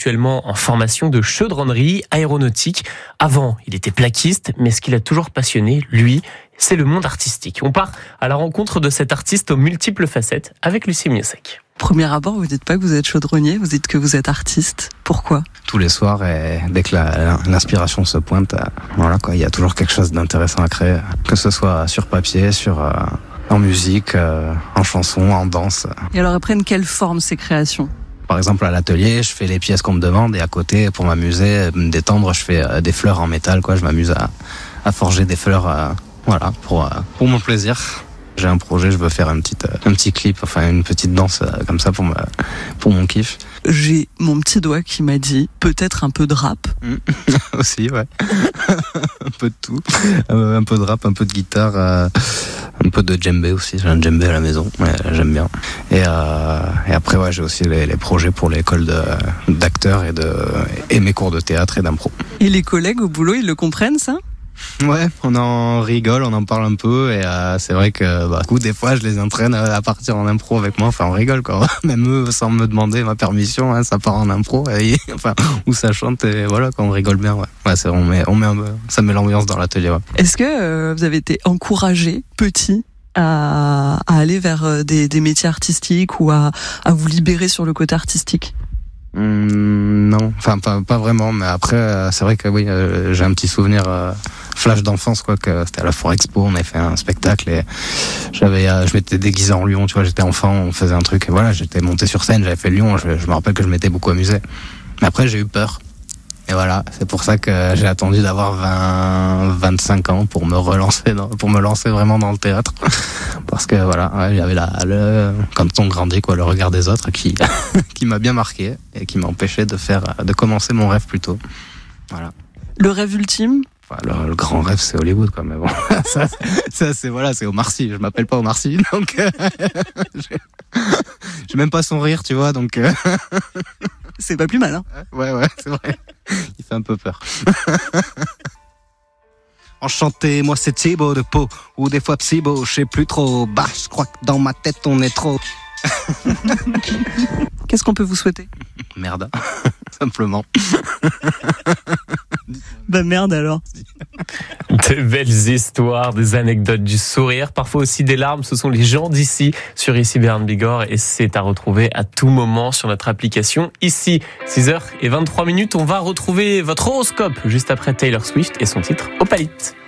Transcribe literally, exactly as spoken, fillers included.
actuellement en formation de chaudronnerie aéronautique. Avant, il était plaquiste, mais ce qui l'a toujours passionné, lui, c'est le monde artistique. On part à la rencontre de cet artiste aux multiples facettes avec Lucie Miosek. Premier abord, vous dites pas que vous êtes chaudronnier, vous dites que vous êtes artiste. Pourquoi ? Tous les soirs, et dès que la, l'inspiration se pointe, voilà quoi, il y a toujours quelque chose d'intéressant à créer, que ce soit sur papier, sur euh, en musique, euh, en chanson, en danse. Et alors, elles prennent quelle forme ces créations ? Par exemple, à l'atelier, je fais les pièces qu'on me demande, et à côté, pour m'amuser, me détendre, je fais euh, des fleurs en métal, quoi. Je m'amuse à, à forger des fleurs, euh, voilà, pour euh, pour mon plaisir. J'ai un projet, je veux faire un petit, un petit clip, enfin une petite danse comme ça pour, me, pour mon kiff. J'ai mon petit doigt qui m'a dit peut-être un peu de rap. Mmh. Aussi, ouais. Un peu de tout. Un peu de rap, un peu de guitare, euh, un peu de djembé aussi. J'ai un djembé à la maison, ouais, j'aime bien. Et, euh, et après, ouais, j'ai aussi les, les projets pour l'école de, d'acteurs et, de, et mes cours de théâtre et d'impro. Et les collègues au boulot, ils le comprennent ça ? Ouais, on en rigole, on en parle un peu et euh, c'est vrai que bah, du coup, des fois je les entraîne à partir en impro avec moi, enfin on rigole quoi, même eux sans me demander ma permission, hein, ça part en impro, et, enfin où ça chante et voilà, quand on rigole bien, ouais, ouais c'est, on met, on met un, ça met l'ambiance dans l'atelier. Ouais. Est-ce que euh, vous avez été encouragé petit à, à aller vers des, des métiers artistiques ou à, à vous libérer sur le côté artistique ? Mmh, non, enfin pas, pas vraiment, mais après euh, c'est vrai que oui, euh, j'ai un petit souvenir euh, flash d'enfance quoi, que c'était à la Forexpo, on avait fait un spectacle et j'avais, euh, je m'étais déguisé en lion, tu vois, j'étais enfant, on faisait un truc et voilà, j'étais monté sur scène, j'avais fait le lion, je, je me rappelle que je m'étais beaucoup amusé. Mais après j'ai eu peur. Et voilà, c'est pour ça que j'ai attendu d'avoir vingt, vingt-cinq ans pour me relancer, dans, pour me lancer vraiment dans le théâtre. Parce que voilà, ouais, j'avais la, le, quand on grandit, quoi, le regard des autres qui, qui m'a bien marqué et qui m'a empêché de faire, de commencer mon rêve plus tôt. Voilà. Le rêve ultime ? Enfin, le, le grand rêve, c'est Hollywood, quoi, mais bon. ça, ça, c'est, voilà, c'est Omar Sy. Je m'appelle pas Omar Sy, donc, euh, j'ai, j'ai même pas son rire, tu vois, donc, euh... C'est pas plus mal, hein. Ouais, ouais, c'est vrai. Il fait un peu peur. Enchanté, moi c'est Thibaut de Pau, ou des fois Psybo, je sais plus trop. Bah, je crois que dans ma tête on est trop. Qu'est-ce qu'on peut vous souhaiter ? Merde, simplement. Bah merde alors. De belles histoires, des anecdotes, du sourire, parfois aussi des larmes. Ce sont les gens d'ici sur Ici Berne Bigorre et c'est à retrouver à tout moment sur notre application. Ici, six heures vingt-trois minutes, on va retrouver votre horoscope juste après Taylor Swift et son titre Opalite.